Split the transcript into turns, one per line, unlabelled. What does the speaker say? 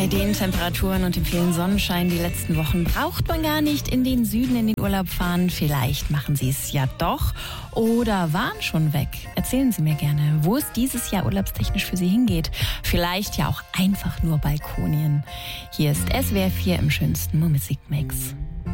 Bei den Temperaturen und dem vielen Sonnenschein die letzten Wochen braucht man gar nicht in den Süden in den Urlaub fahren. Vielleicht machen Sie es ja doch oder waren schon weg. Erzählen Sie mir gerne, wo es dieses Jahr urlaubstechnisch für Sie hingeht. Vielleicht ja auch einfach nur Balkonien. Hier ist SWR 4 im schönsten Musikmix.